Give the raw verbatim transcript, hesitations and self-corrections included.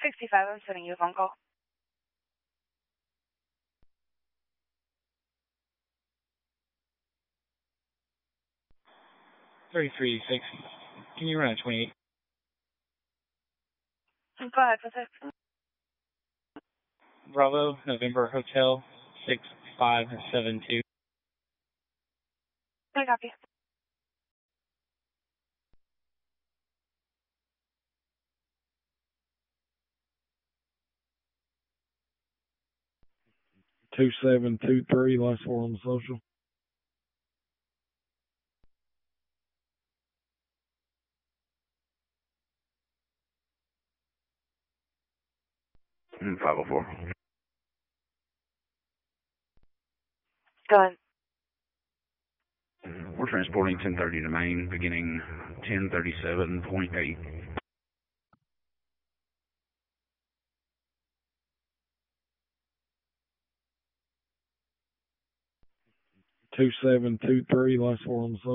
sixty-five, I'm sending you a phone call. thirty-three six. Can you run a twenty-eight? Go ahead, what's it? Bravo, November Hotel, six five seven two. I copy. two seven two three, last four on the social. five oh four. Go ahead. We're transporting ten thirty to Maine, beginning ten thirty-seven point eight. two seven two three, last four on the social.